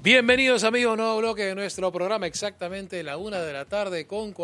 Bienvenidos amigos, nuevo bloque de nuestro programa, exactamente la 1:43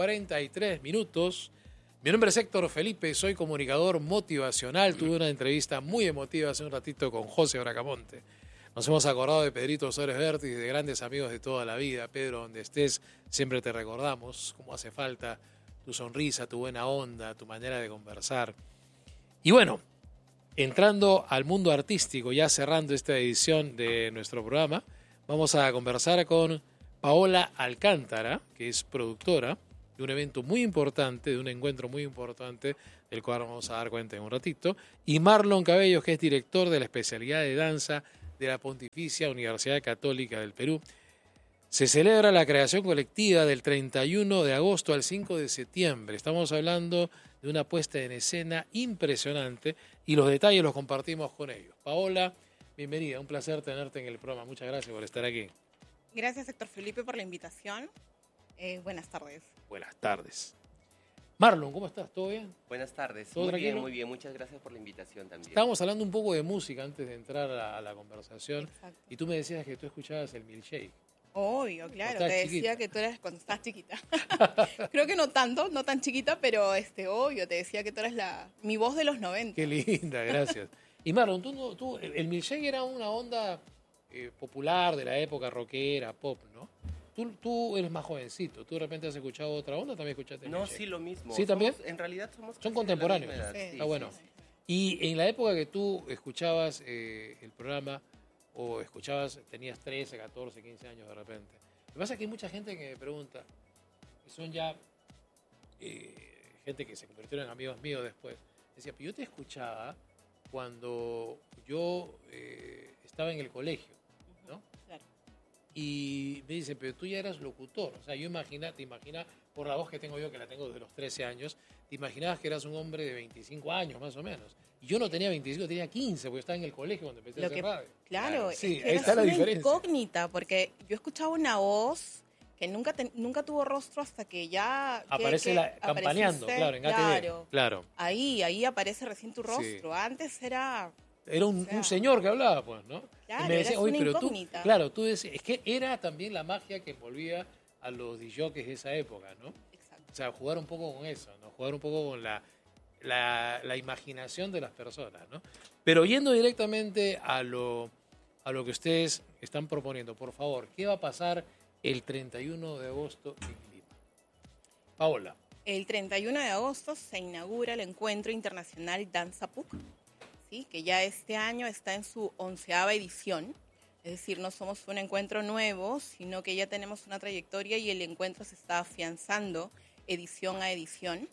p.m. Mi nombre es Héctor Felipe, soy comunicador motivacional. Tuve una entrevista muy emotiva hace un ratito con José Bracamonte. Nos hemos acordado de Pedrito Suárez Vértiz y de grandes amigos de toda la vida. Pedro, donde estés, siempre te recordamos cómo hace falta tu sonrisa, tu buena onda, tu manera de conversar. Y bueno, entrando al mundo artístico, ya cerrando esta edición de nuestro programa, vamos a conversar con Paola Alcántara, que es productora de un evento muy importante, de un encuentro muy importante, del cual vamos a dar cuenta en un ratito, y Marlon Cabellos, que es director de la especialidad de danza de la Pontificia Universidad Católica del Perú. Se celebra la creación colectiva del 31 de agosto al 5 de septiembre. Estamos hablando de una puesta en escena impresionante y los detalles los compartimos con ellos. Paola, bienvenida, un placer tenerte en el programa. Muchas gracias por estar aquí. Gracias, Héctor Felipe, por la invitación. Buenas tardes. Buenas tardes. Marlon, ¿cómo estás? ¿Todo bien? Buenas tardes. ¿Todo tranquilo? Muy bien. Muchas gracias por la invitación también. Estábamos hablando un poco de música antes de entrar a la conversación. Exacto. Y tú me decías que tú escuchabas el milkshake. Obvio, claro. Cuando Te estás decía chiquita. que tú eras cuando estás chiquita. Creo que no tanto, no tan chiquita, pero obvio, te decía que tú eras mi voz de los 90. Qué linda, gracias. Y Marlon, el milkshake era una onda popular de la época rockera, pop, ¿no? Tú eres más jovencito, tú de repente has escuchado otra onda, también escuchaste el No, milkshake. sí, lo mismo. ¿Sí, también? En realidad somos Son casi de la contemporáneos. misma edad, Sí. Está bueno. Y en la época que tú escuchabas el programa, o escuchabas, tenías 13, 14, 15 años de repente. Lo que pasa es que hay mucha gente que me pregunta, que son ya gente que se convirtieron en amigos míos después. Decía, pero yo te escuchaba cuando yo estaba en el colegio, ¿no? Claro. Y me dice, pero tú ya eras locutor. O sea, te imaginas, por la voz que tengo yo, que la tengo desde los 13 años, te imaginabas que eras un hombre de 25 años, más o menos. Y yo no tenía 25, tenía 15, porque estaba en el colegio cuando empecé a hacer radio. Claro, Sí, es que ahí está eras la una diferencia. incógnita, porque yo escuchaba una voz que nunca tuvo rostro hasta que ya... Aparece campaneando, apareciste, claro, en ATV. Claro. Claro. Ahí aparece recién tu rostro. Sí. Antes era... Era un señor que hablaba, pues, ¿no? Claro, y me decía, eras oye, una pero incógnita. tú decías, es que era también la magia que envolvía a los disjockeys de esa época, ¿no? Exacto. O sea, jugar un poco con eso, ¿no? Jugar un poco con la imaginación de las personas, ¿no? Pero yendo directamente a lo que ustedes están proponiendo, por favor, ¿qué va a pasar el 31 de agosto en Lima? Paola. El 31 de agosto se inaugura el Encuentro Internacional Danza PUC, ¿sí? Que ya este año está en su 11ª edición. Es decir, no somos un encuentro nuevo, sino que ya tenemos una trayectoria y el encuentro se está afianzando edición a edición.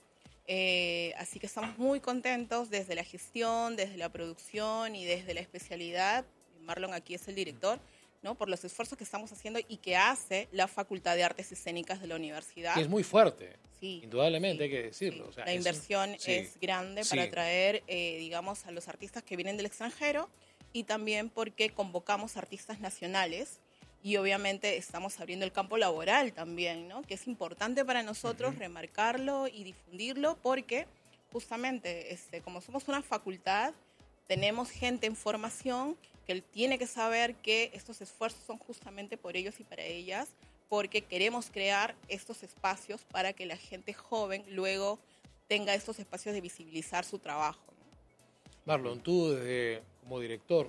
Así que estamos muy contentos desde la gestión, desde la producción y desde la especialidad. Marlon aquí es el director, ¿no? Por los esfuerzos que estamos haciendo y que hace la Facultad de Artes Escénicas de la universidad. Que es muy fuerte, Sí, indudablemente sí, hay que decirlo. sí. O sea, La inversión sí, es grande sí. para atraer, digamos, a los artistas que vienen del extranjero y también porque convocamos artistas nacionales y obviamente estamos abriendo el campo laboral también, ¿no? Que es importante para nosotros remarcarlo y difundirlo porque justamente como somos una facultad, tenemos gente en formación que tiene que saber que estos esfuerzos son justamente por ellos y para ellas, porque queremos crear estos espacios para que la gente joven luego tenga estos espacios de visibilizar su trabajo, ¿no? Marlon, tú como director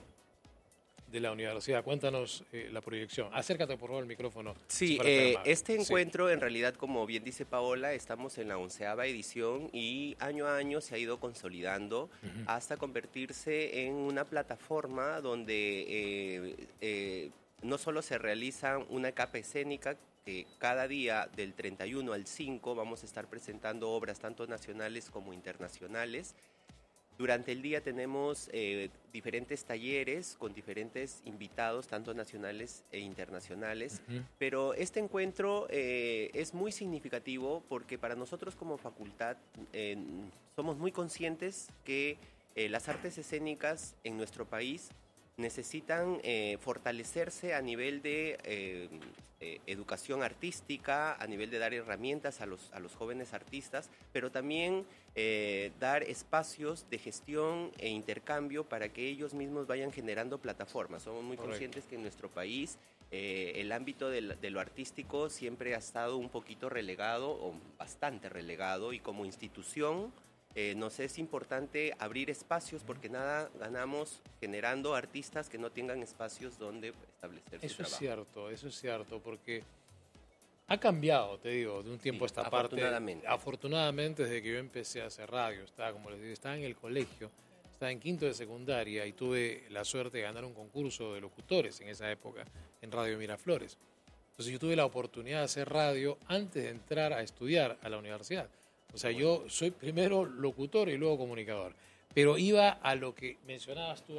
de la universidad, cuéntanos la proyección. Acércate por favor al micrófono. Sí, este encuentro, en realidad, como bien dice Paola, estamos en la 11ª edición y año a año se ha ido consolidando hasta convertirse en una plataforma donde no solo se realiza una capa escénica, que cada día del 31 al 5 vamos a estar presentando obras tanto nacionales como internacionales. Durante el día tenemos diferentes talleres con diferentes invitados, tanto nacionales e internacionales, pero este encuentro es muy significativo porque para nosotros como facultad somos muy conscientes que las artes escénicas en nuestro país necesitan fortalecerse a nivel de educación artística, a nivel de dar herramientas a los jóvenes artistas, pero también dar espacios de gestión e intercambio para que ellos mismos vayan generando plataformas. Somos muy conscientes que en nuestro país el ámbito de lo artístico siempre ha estado un poquito relegado, o bastante relegado, y como institución nos es importante abrir espacios, porque nada ganamos generando artistas que no tengan espacios donde establecer su trabajo. Eso es cierto, porque ha cambiado, te digo, de un tiempo a esta parte. Afortunadamente, desde que yo empecé a hacer radio, como les digo, estaba en el colegio, estaba en quinto de secundaria y tuve la suerte de ganar un concurso de locutores en esa época en Radio Miraflores. Entonces yo tuve la oportunidad de hacer radio antes de entrar a estudiar a la universidad. O sea, yo soy primero locutor y luego comunicador. Pero iba a lo que mencionabas tú